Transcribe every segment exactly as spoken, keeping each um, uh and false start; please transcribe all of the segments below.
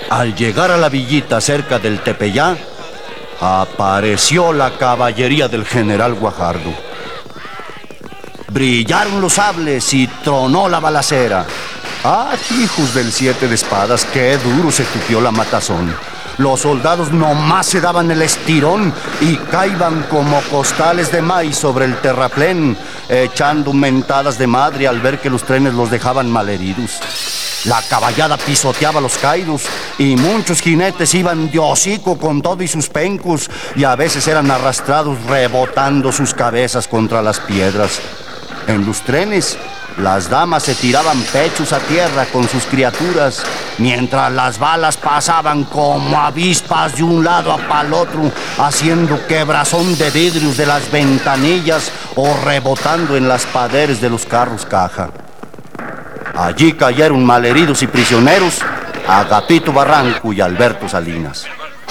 Al llegar a la villita cerca del Tepeyá, apareció la caballería del general Guajardo. Brillaron los sables y tronó la balacera. ¡Ah, hijos del siete de espadas! ¡Qué duro se tupió la matazón! Los soldados nomás se daban el estirón y caíban como costales de maíz sobre el terraplén, echando mentadas de madre al ver que los trenes los dejaban malheridos. La caballada pisoteaba los caídos y muchos jinetes iban de hocico con todo y sus pencos, y a veces eran arrastrados rebotando sus cabezas contra las piedras. En los trenes, las damas se tiraban pechos a tierra con sus criaturas, mientras las balas pasaban como avispas de un lado a pa'l otro, haciendo quebrazón de vidrios de las ventanillas o rebotando en las paredes de los carros caja. Allí cayeron malheridos y prisioneros Agapito Barranco y Alberto Salinas.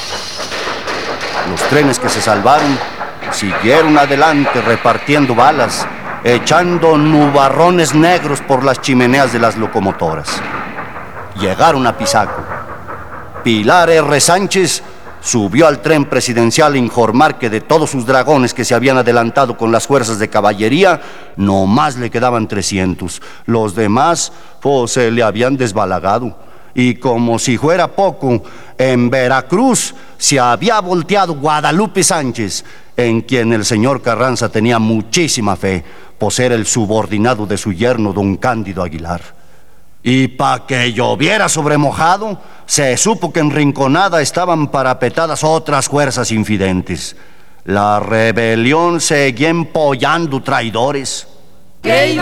Los trenes que se salvaron siguieron adelante repartiendo balas, echando nubarrones negros por las chimeneas de las locomotoras. Llegaron a Pisaco. Pilar R. Sánchez subió al tren presidencial a informar que de todos sus dragones que se habían adelantado con las fuerzas de caballería, nomás le quedaban trescientos. Los demás, pues, se le habían desbalagado. Y como si fuera poco, en Veracruz se había volteado Guadalupe Sánchez, en quien el señor Carranza tenía muchísima fe, pues era el subordinado de su yerno, don Cándido Aguilar. Y pa' que lloviera sobre mojado, se supo que en Rinconada estaban parapetadas otras fuerzas infidentes. La rebelión seguía empollando traidores. ¿Qué